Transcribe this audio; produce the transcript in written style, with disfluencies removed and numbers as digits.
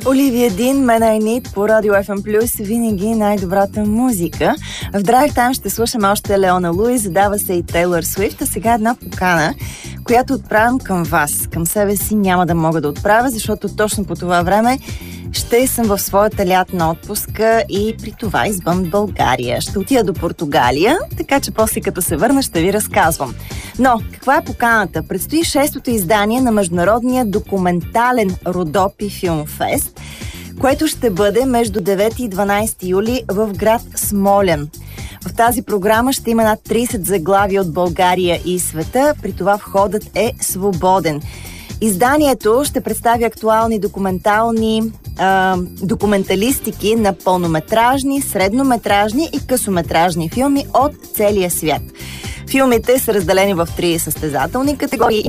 Оливия Дин, Man I Need по Радио FM+, винаги най-добрата музика. В Drive Time ще слушаме още Леона Луис, задава се и Тейлър Суифт, а сега една покана, която отправям към вас. Към себе си няма да мога да отправя, защото точно по това време ще съм в своята лятна отпуска и при това извън България. Ще отида до Португалия, така че после като се върна ще ви разказвам. Но, каква е поканата? Предстои 6-то издание на Международния документален Родопи Филмфест, което ще бъде между 9 и 12 юли в град Смолян. В тази програма ще има над 30 заглавия от България и света, при това входът е свободен. Изданието ще представи актуални документалистики на пълнометражни, среднометражни и късометражни филми от целия свят. Филмите са разделени в 3 състезателни категории